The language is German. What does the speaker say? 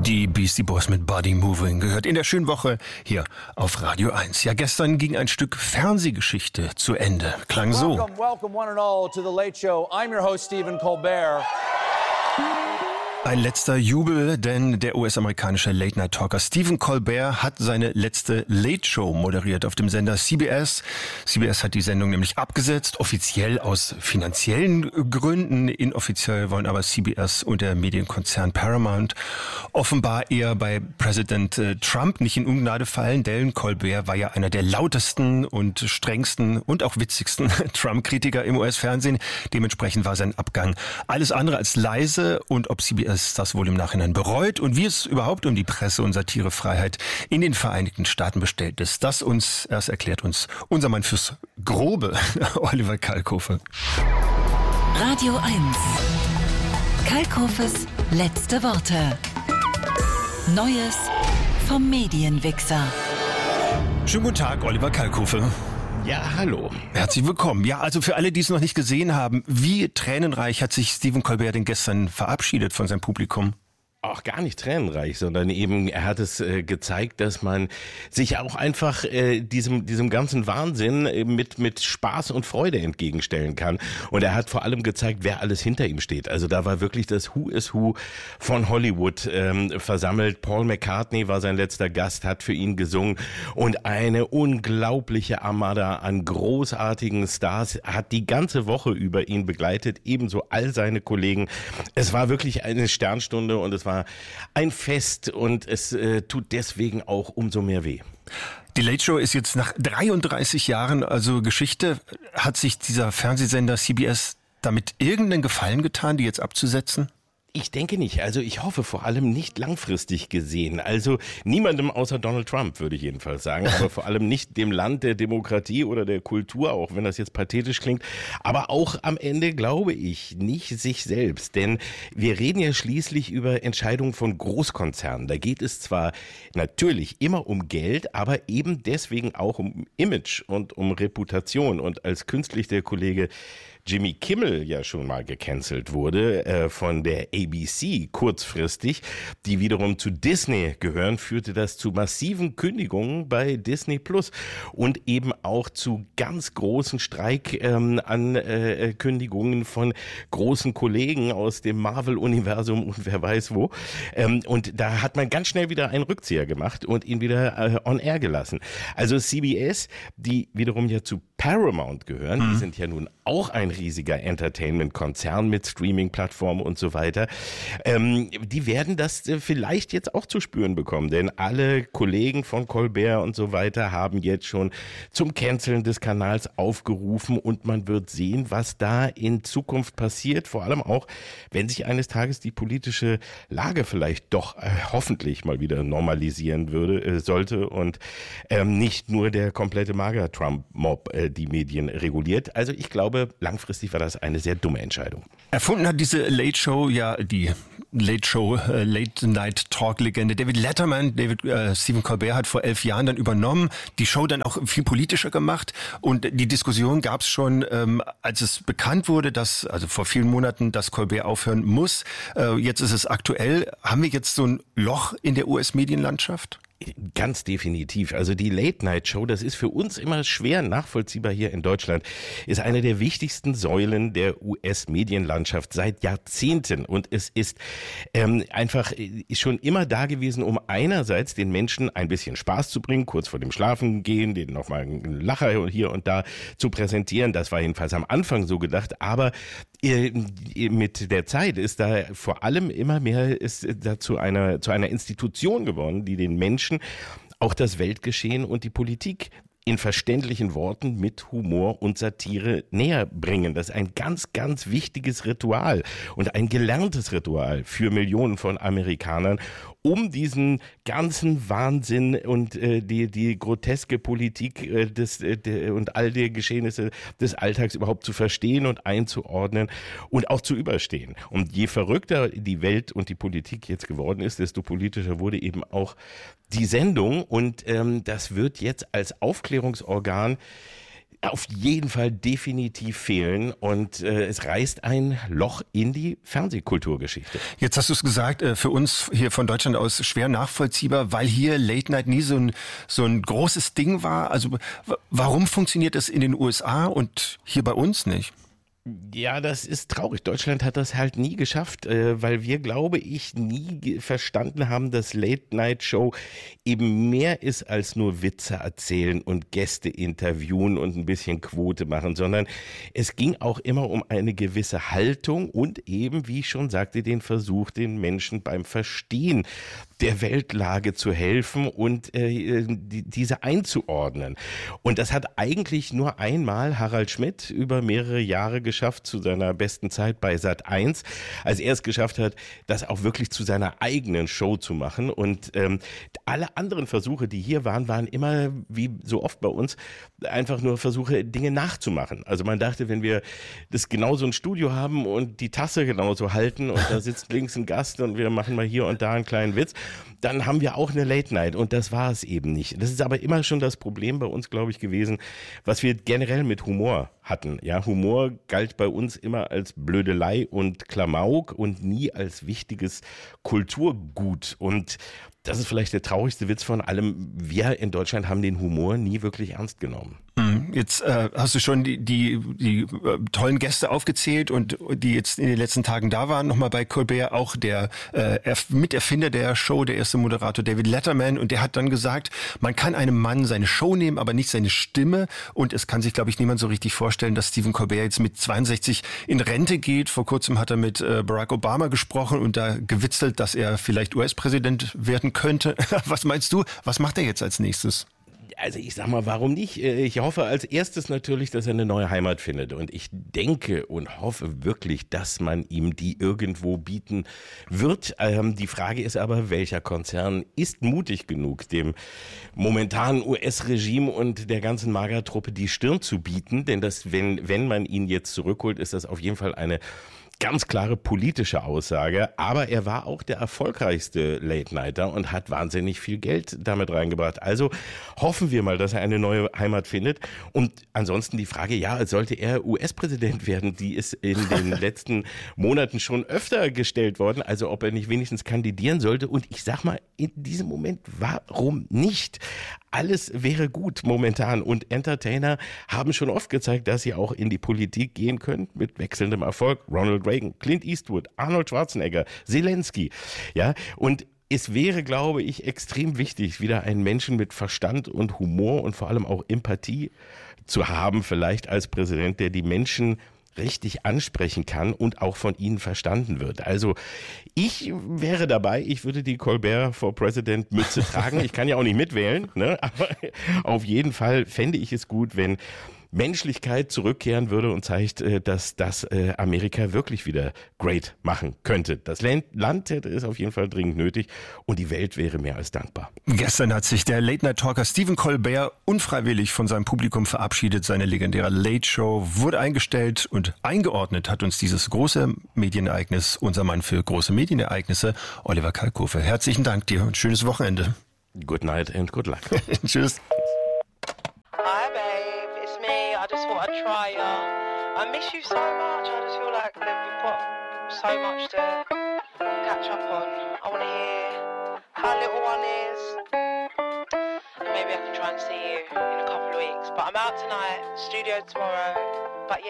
Die Beastie Boys mit Body Moving gehört in der schönen Woche hier auf Radio 1. Ja, gestern ging ein Stück Fernsehgeschichte zu Ende. Klang so. Welcome one and all to the Late Show. I'm your host Stephen Colbert. Ein letzter Jubel, denn der US-amerikanische Late-Night-Talker Stephen Colbert hat seine letzte Late-Show moderiert auf dem Sender CBS. CBS hat die Sendung nämlich abgesetzt, offiziell aus finanziellen Gründen. Inoffiziell wollen aber CBS und der Medienkonzern Paramount offenbar eher bei Präsident Trump nicht in Ungnade fallen, denn Colbert war ja einer der lautesten und strengsten und auch witzigsten Trump-Kritiker im US-Fernsehen. Dementsprechend war sein Abgang alles andere als leise, und ob CBS das wohl im Nachhinein bereut und wie es überhaupt um die Presse- und Satirefreiheit in den Vereinigten Staaten bestellt ist, das erklärt uns unser Mann fürs Grobe, Oliver Kalkofe. Radio 1. Kalkofes letzte Worte. Neues vom Medienwichser. Schönen guten Tag, Oliver Kalkofe. Ja, hallo. Herzlich willkommen. Ja, also für alle, die es noch nicht gesehen haben, wie tränenreich hat sich Stephen Colbert denn gestern verabschiedet von seinem Publikum? Auch gar nicht tränenreich, sondern eben, er hat es gezeigt, dass man sich auch einfach diesem ganzen Wahnsinn mit Spaß und Freude entgegenstellen kann. Und er hat vor allem gezeigt, wer alles hinter ihm steht. Also da war wirklich das Who is Who von Hollywood versammelt. Paul McCartney war sein letzter Gast, hat für ihn gesungen, und eine unglaubliche Armada an großartigen Stars hat die ganze Woche über ihn begleitet, ebenso all seine Kollegen. Es war wirklich eine Sternstunde und es war ein Fest, und es tut deswegen auch umso mehr weh. Die Late Show ist jetzt nach 33 Jahren, also Geschichte. Hat sich dieser Fernsehsender CBS damit irgendeinen Gefallen getan, die jetzt abzusetzen? Ich denke nicht. Also ich hoffe vor allem nicht langfristig gesehen. Also niemandem außer Donald Trump, würde ich jedenfalls sagen. Aber vor allem nicht dem Land der Demokratie oder der Kultur, auch wenn das jetzt pathetisch klingt. Aber auch am Ende glaube ich nicht sich selbst. Denn wir reden ja schließlich über Entscheidungen von Großkonzernen. Da geht es zwar natürlich immer um Geld, aber eben deswegen auch um Image und um Reputation. Und als künstlich der Kollege Jimmy Kimmel ja schon mal gecancelt wurde von der ABC kurzfristig, die wiederum zu Disney gehören, führte das zu massiven Kündigungen bei Disney Plus und eben auch zu ganz großen Streikankündigungen von großen Kollegen aus dem Marvel-Universum und wer weiß wo. Und da hat man ganz schnell wieder einen Rückzieher gemacht und ihn wieder on air gelassen. Also CBS, die wiederum ja zu Paramount gehören, die sind ja nun auch ein riesiger Entertainment-Konzern mit Streaming-Plattformen und so weiter. Die werden das vielleicht jetzt auch zu spüren bekommen, denn alle Kollegen von Colbert und so weiter haben jetzt schon zum Canceln des Kanals aufgerufen, und man wird sehen, was da in Zukunft passiert, vor allem auch, wenn sich eines Tages die politische Lage vielleicht doch hoffentlich mal wieder normalisieren sollte und nicht nur der komplette MAGA-Trump-Mob die Medien reguliert. Also ich glaube, langfristig war das eine sehr dumme Entscheidung. Erfunden hat diese Late Show ja die Late Show, Late Night Talk-Legende David Letterman. Stephen Colbert hat vor 11 Jahren dann übernommen, die Show dann auch viel politischer gemacht, und die Diskussion gab es schon, als es bekannt wurde, also vor vielen Monaten, dass Colbert aufhören muss. Jetzt ist es aktuell. Haben wir jetzt so ein Loch in der US-Medienlandschaft? Ganz definitiv. Also die Late-Night-Show, das ist für uns immer schwer nachvollziehbar hier in Deutschland, ist eine der wichtigsten Säulen der US-Medienlandschaft seit Jahrzehnten. Und es ist einfach schon immer da gewesen, um einerseits den Menschen ein bisschen Spaß zu bringen, kurz vor dem Schlafengehen, denen nochmal einen Lacher hier und da zu präsentieren. Das war jedenfalls am Anfang so gedacht. Aber mit der Zeit ist da vor allem immer mehr zu einer Institution geworden, die den Menschen auch das Weltgeschehen und die Politik in verständlichen Worten mit Humor und Satire näher bringen. Das ist ein ganz, ganz wichtiges Ritual und ein gelerntes Ritual für Millionen von Amerikanern, um diesen ganzen Wahnsinn und die groteske Politik und all die Geschehnisse des Alltags überhaupt zu verstehen und einzuordnen und auch zu überstehen. Und je verrückter die Welt und die Politik jetzt geworden ist, desto politischer wurde eben auch die Sendung, und das wird jetzt als Aufklärungsorgan auf jeden Fall definitiv fehlen und es reißt ein Loch in die Fernsehkulturgeschichte. Jetzt hast du es gesagt, für uns hier von Deutschland aus schwer nachvollziehbar, weil hier Late Night nie so ein großes Ding war. Also warum funktioniert das in den USA und hier bei uns nicht? Ja, das ist traurig. Deutschland hat das halt nie geschafft, weil wir, glaube ich, nie verstanden haben, dass Late-Night-Show eben mehr ist als nur Witze erzählen und Gäste interviewen und ein bisschen Quote machen, sondern es ging auch immer um eine gewisse Haltung und eben, wie ich schon sagte, den Versuch, den Menschen beim Verstehen der Weltlage zu helfen und diese einzuordnen. Und das hat eigentlich nur einmal Harald Schmidt über mehrere Jahre geschafft, zu seiner besten Zeit bei Sat.1, als er es geschafft hat, das auch wirklich zu seiner eigenen Show zu machen. Und alle anderen Versuche, die hier waren immer, wie so oft bei uns, einfach nur Versuche, Dinge nachzumachen. Also man dachte, wenn wir das genauso ein Studio haben und die Tasse genauso halten und da sitzt links ein Gast und wir machen mal hier und da einen kleinen Witz, dann haben wir auch eine Late Night und das war es eben nicht. Das ist aber immer schon das Problem bei uns, glaube ich, gewesen, was wir generell mit Humor hatten. Ja, Humor galt bei uns immer als Blödelei und Klamauk und nie als wichtiges Kulturgut. Und das ist vielleicht der traurigste Witz von allem. Wir in Deutschland haben den Humor nie wirklich ernst genommen. Jetzt hast du schon die tollen Gäste aufgezählt und die jetzt in den letzten Tagen da waren. Nochmal bei Colbert auch der Miterfinder der Show, der erste Moderator David Letterman. Und der hat dann gesagt, man kann einem Mann seine Show nehmen, aber nicht seine Stimme. Und es kann sich, glaube ich, niemand so richtig vorstellen, dass Stephen Colbert jetzt mit 62 in Rente geht. Vor kurzem hat er mit Barack Obama gesprochen und da gewitzelt, dass er vielleicht US-Präsident werden könnte. Was meinst du? Was macht er jetzt als nächstes? Also ich sag mal, warum nicht? Ich hoffe als erstes natürlich, dass er eine neue Heimat findet. Und ich denke und hoffe wirklich, dass man ihm die irgendwo bieten wird. Die Frage ist aber, welcher Konzern ist mutig genug, dem momentanen US-Regime und der ganzen Magertruppe die Stirn zu bieten? Denn das, wenn man ihn jetzt zurückholt, ist das auf jeden Fall eine ganz klare politische Aussage, aber er war auch der erfolgreichste Late-Nighter und hat wahnsinnig viel Geld damit reingebracht. Also hoffen wir mal, dass er eine neue Heimat findet. Und ansonsten die Frage, ja, sollte er US-Präsident werden, die ist in den letzten Monaten schon öfter gestellt worden, also ob er nicht wenigstens kandidieren sollte. Und ich sag mal, in diesem Moment, warum nicht? Alles wäre gut momentan und Entertainer haben schon oft gezeigt, dass sie auch in die Politik gehen können mit wechselndem Erfolg. Ronald Reagan, Clint Eastwood, Arnold Schwarzenegger, Zelensky, ja, und es wäre, glaube ich, extrem wichtig, wieder einen Menschen mit Verstand und Humor und vor allem auch Empathie zu haben, vielleicht als Präsident, der die Menschen richtig ansprechen kann und auch von ihnen verstanden wird. Also ich wäre dabei, ich würde die Colbert for President Mütze tragen. Ich kann ja auch nicht mitwählen, ne? Aber auf jeden Fall fände ich es gut, wenn Menschlichkeit zurückkehren würde und zeigt, dass das Amerika wirklich wieder great machen könnte. Das Land hätte es auf jeden Fall dringend nötig und die Welt wäre mehr als dankbar. Gestern hat sich der Late-Night-Talker Stephen Colbert unfreiwillig von seinem Publikum verabschiedet. Seine legendäre Late-Show wurde eingestellt und eingeordnet hat uns dieses große Medienereignis, unser Mann für große Medienereignisse, Oliver Kalkofe. Herzlichen Dank dir und schönes Wochenende. Good night and good luck. Tschüss. Hi babe, it's me. I just thought I'd try ya. I miss you so much. I just feel like we've got so much to catch up on. I want to hear how little one is. And maybe I can try and see you in a couple of weeks. But I'm out tonight, studio tomorrow.